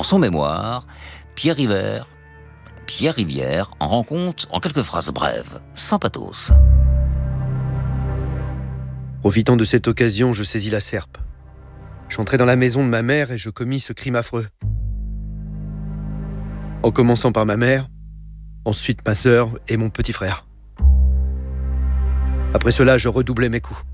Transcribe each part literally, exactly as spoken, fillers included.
son mémoire, Pierre Rivière, Pierre Rivière en rend compte en quelques phrases brèves, sans pathos. Profitant de cette occasion, je saisis la serpe. J'entrai dans la maison de ma mère et je commis ce crime affreux. En commençant par ma mère, ensuite ma sœur et mon petit frère. Après cela, je redoublais mes coups.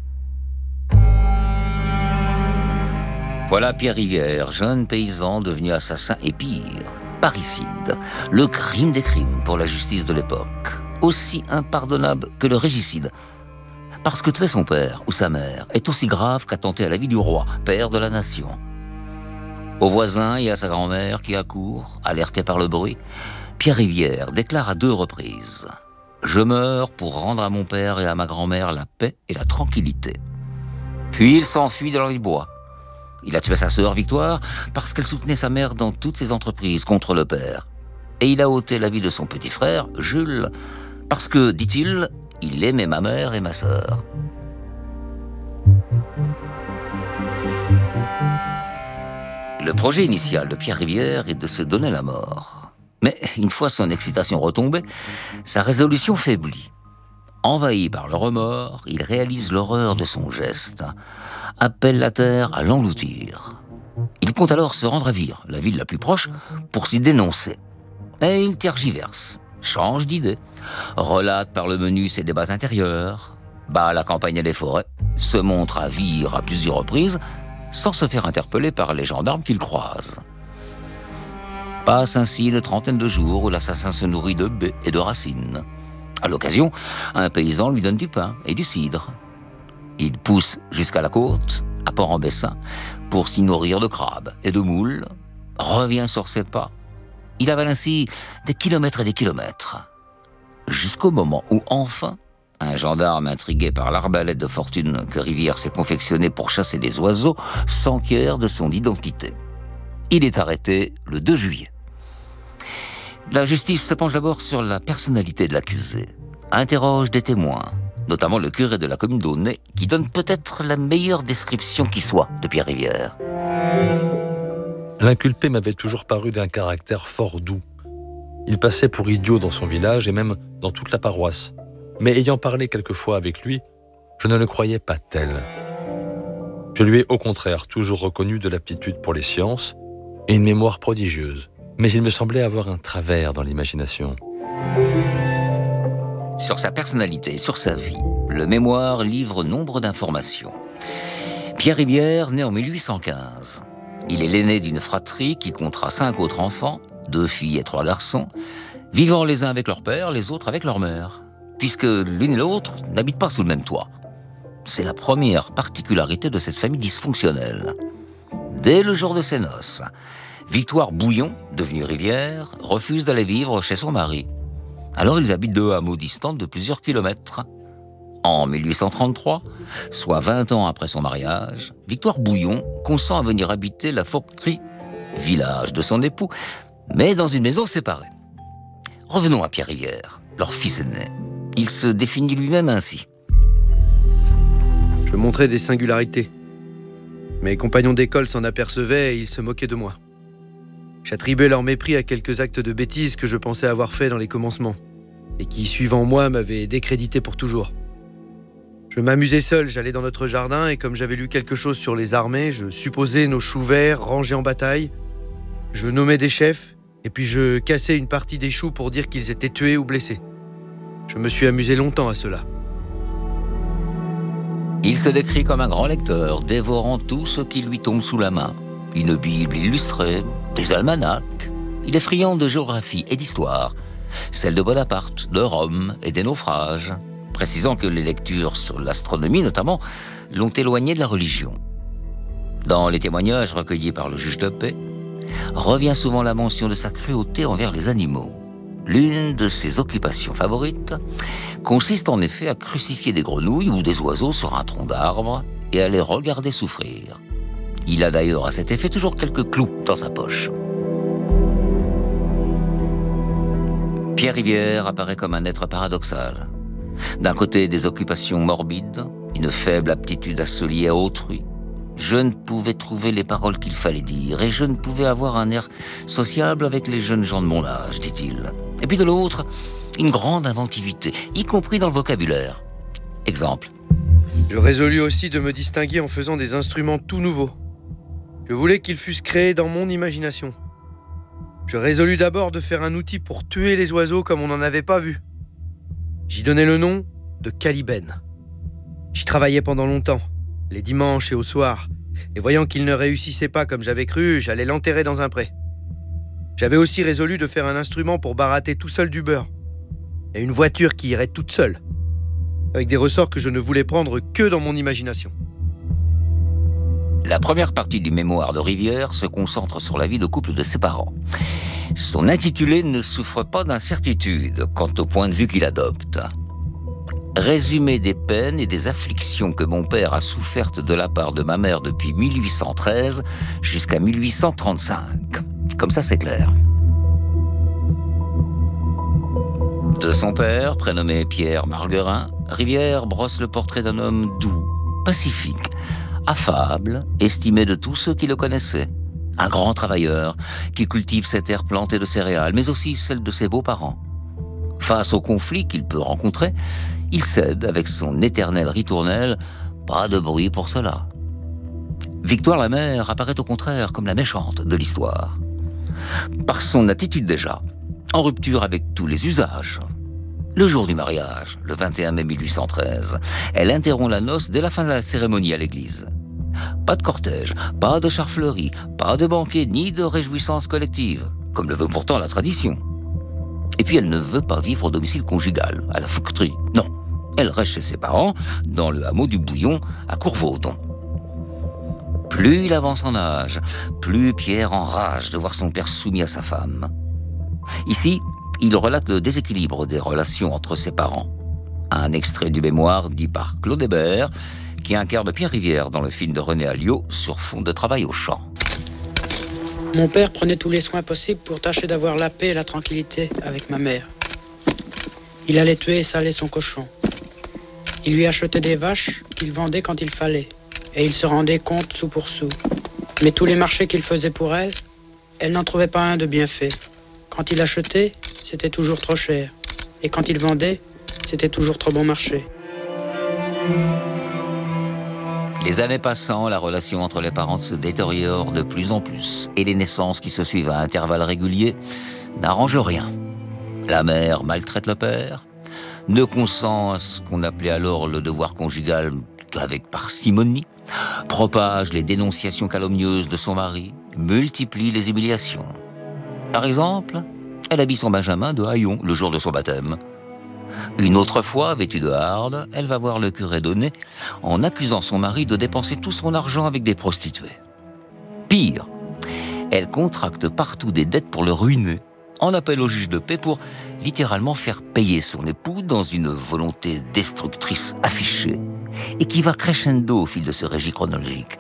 Voilà Pierre Rivière, jeune paysan devenu assassin et pire, parricide. Le crime des crimes pour la justice de l'époque. Aussi impardonnable que le régicide. Parce que tuer son père ou sa mère est aussi grave qu'attenter à la vie du roi, père de la nation. Aux voisins et à sa grand-mère qui accourt, alertés par le bruit, Pierre Rivière déclare à deux reprises « Je meurs pour rendre à mon père et à ma grand-mère la paix et la tranquillité ». Puis il s'enfuit dans les bois. Il a tué sa sœur Victoire parce qu'elle soutenait sa mère dans toutes ses entreprises contre le père. Et il a ôté la vie de son petit frère, Jules, parce que, dit-il, il aimait ma mère et ma sœur. Le projet initial de Pierre Rivière est de se donner la mort. Mais une fois son excitation retombée, sa résolution faiblit. Envahi par le remords, il réalise l'horreur de son geste, appelle la terre à l'engloutir. Il compte alors se rendre à Vire, la ville la plus proche, pour s'y dénoncer. Mais il tergiverse, change d'idée, relate par le menu ses débats intérieurs, bat la campagne et les forêts, se montre à Vire à plusieurs reprises, sans se faire interpeller par les gendarmes qu'il croise. Passe ainsi une trentaine de jours où l'assassin se nourrit de baies et de racines. À l'occasion, un paysan lui donne du pain et du cidre. Il pousse jusqu'à la côte, à Port-en-Bessin, pour s'y nourrir de crabes et de moules, revient sur ses pas. Il avale ainsi des kilomètres et des kilomètres, jusqu'au moment où, enfin, un gendarme intrigué par l'arbalète de fortune que Rivière s'est confectionnée pour chasser des oiseaux s'enquiert de son identité. Il est arrêté le deux juillet. La justice se penche d'abord sur la personnalité de l'accusé, interroge des témoins, notamment le curé de la commune d'Aulnay, qui donne peut-être la meilleure description qui soit de Pierre Rivière. L'inculpé m'avait toujours paru d'un caractère fort doux. Il passait pour idiot dans son village et même dans toute la paroisse. Mais ayant parlé quelquefois avec lui, je ne le croyais pas tel. Je lui ai au contraire toujours reconnu de l'aptitude pour les sciences et une mémoire prodigieuse. Mais il me semblait avoir un travers dans l'imagination. Sur sa personnalité et sur sa vie, le mémoire livre nombre d'informations. Pierre Rivière naît en mille huit cent quinze. Il est l'aîné d'une fratrie qui comptera cinq autres enfants, deux filles et trois garçons, vivant les uns avec leur père, les autres avec leur mère, puisque l'une et l'autre n'habitent pas sous le même toit. C'est la première particularité de cette famille dysfonctionnelle. Dès le jour de ses noces, Victoire Bouillon, devenue Rivière, refuse d'aller vivre chez son mari. Alors ils habitent deux hameaux distants de plusieurs kilomètres. En mille huit cent trente-trois, soit vingt ans après son mariage, Victoire Bouillon consent à venir habiter la Fauqueterie, village de son époux, mais dans une maison séparée. Revenons à Pierre Rivière, leur fils aîné. Il se définit lui-même ainsi. Je montrais des singularités. Mes compagnons d'école s'en apercevaient et ils se moquaient de moi. J'attribuais leur mépris à quelques actes de bêtises que je pensais avoir faits dans les commencements, et qui, suivant moi, m'avaient décrédité pour toujours. Je m'amusais seul, j'allais dans notre jardin, et comme j'avais lu quelque chose sur les armées, je supposais nos choux verts rangés en bataille, je nommais des chefs, et puis je cassais une partie des choux pour dire qu'ils étaient tués ou blessés. Je me suis amusé longtemps à cela. Il se décrit comme un grand lecteur, dévorant tout ce qui lui tombe sous la main. Une Bible illustrée, des almanachs. Il est friand de géographie et d'histoire, celle de Bonaparte, de Rome et des naufrages, précisant que les lectures sur l'astronomie, notamment, l'ont éloigné de la religion. Dans les témoignages recueillis par le juge de paix, revient souvent la mention de sa cruauté envers les animaux. L'une de ses occupations favorites consiste en effet à crucifier des grenouilles ou des oiseaux sur un tronc d'arbre et à les regarder souffrir. Il a d'ailleurs à cet effet toujours quelques clous dans sa poche. Pierre Rivière apparaît comme un être paradoxal. D'un côté, des occupations morbides, une faible aptitude à se lier à autrui, Je ne pouvais trouver les paroles qu'il fallait dire et je ne pouvais avoir un air sociable avec les jeunes gens de mon âge, dit-il. Et puis de l'autre, une grande inventivité, y compris dans le vocabulaire. Exemple. Je résolus aussi de me distinguer en faisant des instruments tout nouveaux. Je voulais qu'ils fussent créés dans mon imagination. Je résolus d'abord de faire un outil pour tuer les oiseaux comme on n'en avait pas vu. J'y donnai le nom de Caliben. J'y travaillais pendant longtemps, les dimanches et au soir, et voyant qu'il ne réussissait pas comme j'avais cru, j'allais l'enterrer dans un pré. J'avais aussi résolu de faire un instrument pour baratter tout seul du beurre, et une voiture qui irait toute seule, avec des ressorts que je ne voulais prendre que dans mon imagination. La première partie du mémoire de Rivière se concentre sur la vie de couple de ses parents. Son intitulé ne souffre pas d'incertitude quant au point de vue qu'il adopte. Résumé des peines et des afflictions que mon père a souffertes de la part de ma mère depuis mille huit cent treize jusqu'à mille huit cent trente-cinq. Comme ça, c'est clair. De son père, prénommé Pierre Marguerin, Rivière brosse le portrait d'un homme doux, pacifique, affable, estimé de tous ceux qui le connaissaient. Un grand travailleur qui cultive ses terres plantées de céréales, mais aussi celles de ses beaux-parents. Face aux conflits qu'il peut rencontrer, il cède avec son éternel ritournelle, pas de bruit pour cela. Victoire la mère apparaît au contraire comme la méchante de l'histoire. Par son attitude déjà, en rupture avec tous les usages. Le jour du mariage, le vingt et un mai mille huit cent treize, elle interrompt la noce dès la fin de la cérémonie à l'église. Pas de cortège, pas de chars fleuris, pas de banquet, ni de réjouissances collectives, comme le veut pourtant la tradition. Et puis elle ne veut pas vivre au domicile conjugal, à la Fouqueterie. Non, elle reste chez ses parents, dans le hameau du Bouillon, à Courvaudon. Plus il avance en âge, plus Pierre enrage de voir son père soumis à sa femme. Ici, il relate le déséquilibre des relations entre ses parents. Un extrait du mémoire dit par Claude Hébert, qui incarne Pierre Rivière dans le film de René Alliot sur fond de travail au champ. Mon père prenait tous les soins possibles pour tâcher d'avoir la paix et la tranquillité avec ma mère. Il allait tuer et saler son cochon. Il lui achetait des vaches qu'il vendait quand il fallait, et il se rendait compte sou pour sou. Mais tous les marchés qu'il faisait pour elle, elle n'en trouvait pas un de bien fait. Quand il achetait, c'était toujours trop cher. Et quand il vendait, c'était toujours trop bon marché. Les années passant, la relation entre les parents se détériore de plus en plus et les naissances qui se suivent à intervalles réguliers n'arrangent rien. La mère maltraite le père, ne consent à ce qu'on appelait alors le devoir conjugal qu'avec parcimonie, propage les dénonciations calomnieuses de son mari, multiplie les humiliations. Par exemple, elle habille son Benjamin de haillons le jour de son baptême. Une autre fois, vêtue de harde, elle va voir le curé Donnet en accusant son mari de dépenser tout son argent avec des prostituées. Pire, elle contracte partout des dettes pour le ruiner, en appelle au juge de paix pour littéralement faire payer son époux dans une volonté destructrice affichée et qui va crescendo au fil de ce récit chronologique.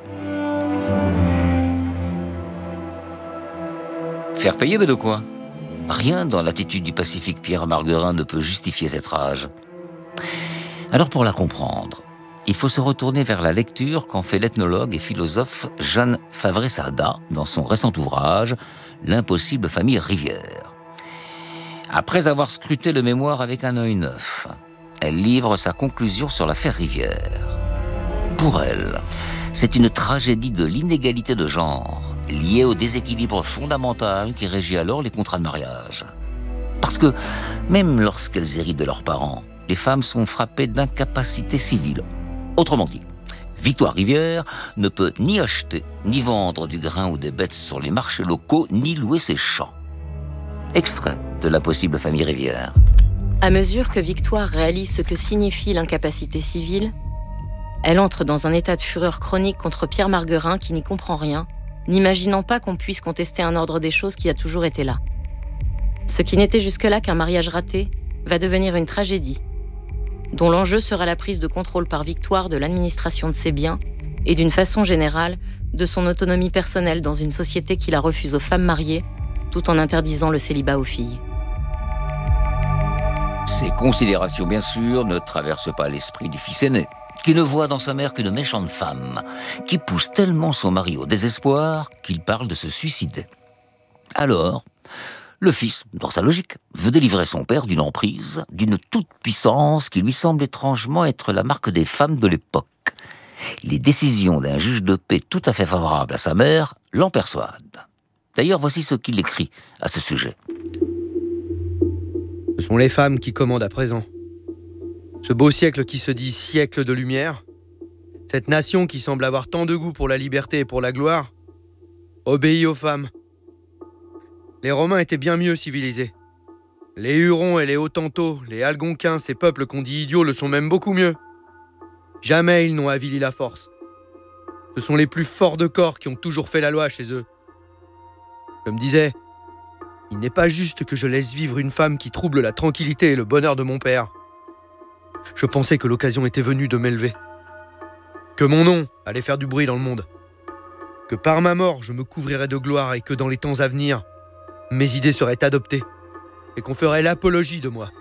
Faire payer, mais de quoi ? Rien dans l'attitude du pacifique Pierre Marguerin ne peut justifier cette rage. Alors pour la comprendre, il faut se retourner vers la lecture qu'en fait l'ethnologue et philosophe Jeanne Favre-Sada dans son récent ouvrage « L'impossible famille Rivière ». Après avoir scruté le mémoire avec un œil neuf, elle livre sa conclusion sur l'affaire Rivière. Pour elle, c'est une tragédie de l'inégalité de genre, liée au déséquilibre fondamental qui régit alors les contrats de mariage. Parce que, même lorsqu'elles héritent de leurs parents, les femmes sont frappées d'incapacité civile. Autrement dit, Victoire Rivière ne peut ni acheter, ni vendre du grain ou des bêtes sur les marchés locaux, ni louer ses champs. Extrait de l'impossible famille Rivière. À mesure que Victoire réalise ce que signifie l'incapacité civile, elle entre dans un état de fureur chronique contre Pierre Marguerin qui n'y comprend rien, n'imaginant pas qu'on puisse contester un ordre des choses qui a toujours été là. Ce qui n'était jusque-là qu'un mariage raté va devenir une tragédie, dont l'enjeu sera la prise de contrôle par Victoire de l'administration de ses biens et d'une façon générale de son autonomie personnelle dans une société qui la refuse aux femmes mariées, tout en interdisant le célibat aux filles. Ces considérations, bien sûr, ne traversent pas l'esprit du fils aîné. qui ne voit dans sa mère qu'une méchante femme, qui pousse tellement son mari au désespoir qu'il parle de se suicider. Alors, le fils, dans sa logique, veut délivrer son père d'une emprise, d'une toute-puissance qui lui semble étrangement être la marque des femmes de l'époque. Les décisions d'un juge de paix tout à fait favorable à sa mère l'en persuadent. D'ailleurs, voici ce qu'il écrit à ce sujet. Ce sont les femmes qui commandent à présent. Ce beau siècle qui se dit siècle de lumière, cette nation qui semble avoir tant de goût pour la liberté et pour la gloire, obéit aux femmes. Les Romains étaient bien mieux civilisés. Les Hurons et les Hottentots, les Algonquins, ces peuples qu'on dit idiots, le sont même beaucoup mieux. Jamais ils n'ont avili la force. Ce sont les plus forts de corps qui ont toujours fait la loi chez eux. Je me disais, il n'est pas juste que je laisse vivre une femme qui trouble la tranquillité et le bonheur de mon père. Je pensais que l'occasion était venue de m'élever. Que mon nom allait faire du bruit dans le monde. Que par ma mort, je me couvrirais de gloire et que dans les temps à venir, mes idées seraient adoptées et qu'on ferait l'apologie de moi.